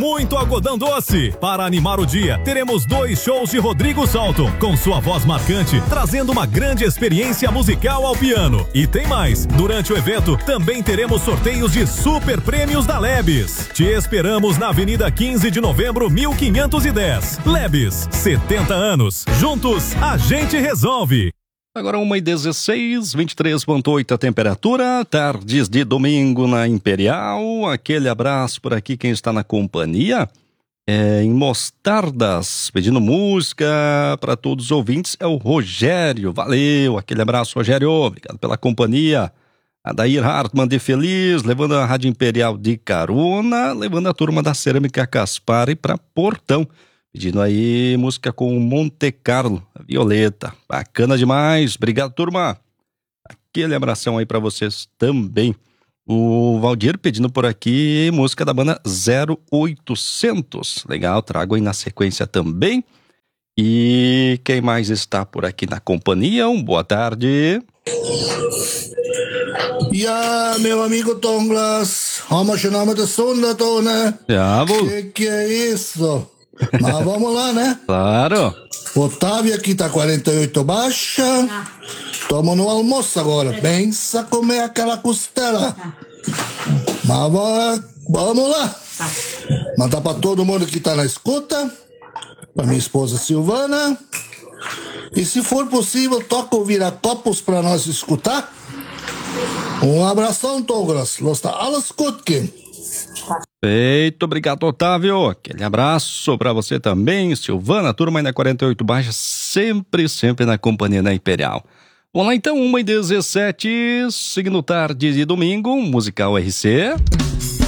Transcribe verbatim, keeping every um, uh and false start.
muito algodão doce. Para animar o dia, teremos dois shows de Rodrigo Salto, com sua voz marcante, trazendo uma grande experiência musical ao piano. E tem mais, durante o evento também teremos sorteios de super prêmios da Lebes. Te esperamos na Avenida quinze de Novembro, mil quinhentos e dez. Lebes, setenta anos. Juntos, a gente resolve. Agora uma e dezesseis, vinte e três vírgula oito a temperatura, tardes de domingo na Imperial. Aquele abraço por aqui, quem está na companhia é em Mostardas, pedindo música para todos os ouvintes, é o Rogério. Valeu, aquele abraço, Rogério, obrigado pela companhia. Adair Hartmann de Feliz, levando a Rádio Imperial de carona, levando a turma da Cerâmica Caspari para Portão. Pedindo aí música com Monte Carlo, a Violeta. Bacana demais. Obrigado, turma. Aquele abração aí pra vocês também. O Valdir pedindo por aqui música da banda zero oitocentos. Legal, trago aí na sequência também. E quem mais está por aqui na companhia? Um boa tarde. Ja, meu amigo Tonglas. Vamos chamar de sonda, tô, né? Já, vou. Que que é isso? Mas vamos lá, né? Claro. Otávio aqui tá quarenta e oito baixa. Tamo no almoço agora. Pensa comer aquela costela. Mas va- vamos lá. Mandar pra todo mundo que tá na escuta. Pra minha esposa Silvana. E se for possível, toca o Viracopos pra nós escutar. Um abração, Douglas. Los tá alles gut gehen. Feito, obrigado, Otávio. Aquele abraço pra você também, Silvana, turma aí na quarenta e oito baixa, sempre, sempre na companhia da Imperial. Vamos lá então, uma e dezessete, seguindo tarde de domingo, musical R C.